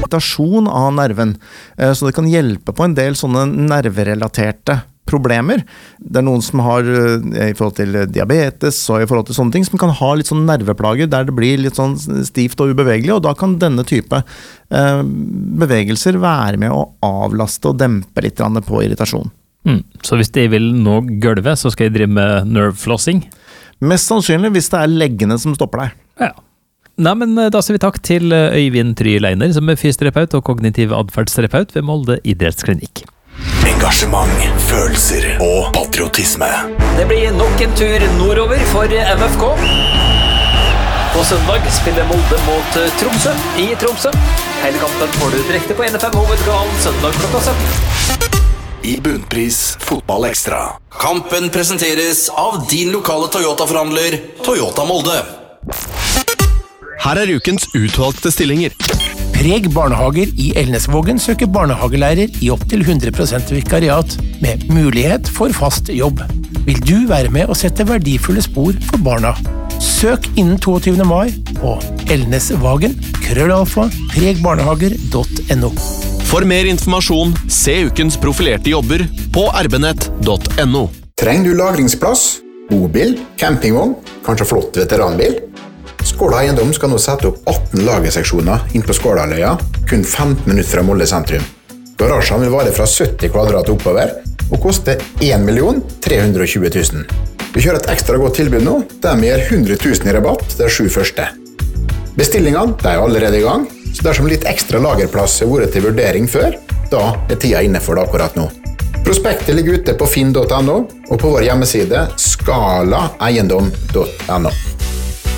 irritasjon av nerven, så det kan hjelpe på en del sånne nerverelaterte problemer. Det noen som har i forhold til diabetes og i forhold til sånne ting, som kan ha litt sånn nerveplager der det blir litt sånn stivt og ubevegelig, og da kan denne type bevegelser være med å avlaste og dempe litt på irritasjon. Så hvis jeg vil nå gulvet, så skal jeg drive med nerve-flossing? Mest sannsynlig hvis det leggene som stopper deg. Ja. Nei, men da sier vi takk til Øyvind Try Leiner, som fysioterapeut og kognitiv adferdsterapeut ved Molde idrettsklinikk. Engasjement, følelser og patriotisme. Det blir nok en tur nordover for MFK. På søndag spiller Molde mot Tromsø i Tromsø. Hele kampen får du direkte på NFM Hovedkanalen søndag klokka 17. I Bunnpris Fotball Ekstra. Kampen presenteres av din lokale Toyota-forhandler, Toyota Molde. Her ukens utvalgte stillinger. Preg barnehager i Elnesvågen søker barnehagelærer i opp til 100% vikariat, med mulighet for fast jobb. Vil du være med og sette verdifulle spor for barna? Søk innen 22. mai på elnesvagen@pregbarnehager.no. For mer informasjon, se ukens profilerte jobber på rbenett.no. Trenger du lagringsplass, bobil, campingvogn, kanskje flott veteranbil? Skåla Eiendom skal nå sette opp 18 lagerseksjoner inn på Skålaløya, kun 15 minutter fra Molde sentrum. Garasjen vil vare fra 70 kvadrat oppover, og koste 1.320 000. Vi kjører et ekstra godt tilbud nå, der vi gir 100 000 i rabatt de 7 første. Bestillingene er allerede i gang, så dersom litt ekstra lagerplass har vært til vurdering før, da tida inne for det akkurat nå. Prospektet ligger ute på finn.no, og på vår hjemmeside skalaeiendom.no.